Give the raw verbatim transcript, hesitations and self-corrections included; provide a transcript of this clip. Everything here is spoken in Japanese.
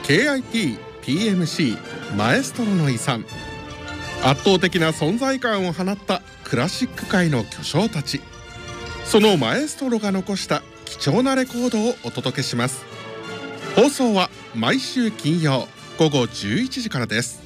ケーアイティー、ピーエムシー、マエストロの遺産。圧倒的な存在感を放ったクラシック界の巨匠たち、そのマエストロが残した貴重なレコードをお届けします。放送は毎週金曜午後じゅういちじからです。